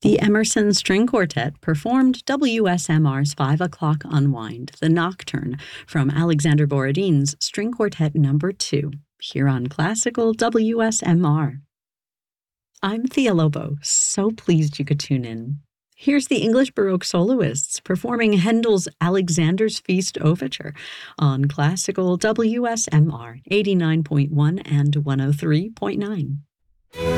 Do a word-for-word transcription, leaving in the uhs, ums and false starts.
The Emerson String Quartet performed W S M R's Five O'Clock Unwind, the Nocturne, from Alexander Borodin's String Quartet Number two, here on Classical W S M R. I'm Thea Lobo, so pleased you could tune in. Here's the English Baroque soloists performing Handel's Alexander's Feast Overture on Classical W S M R eighty-nine point one and one oh three point nine.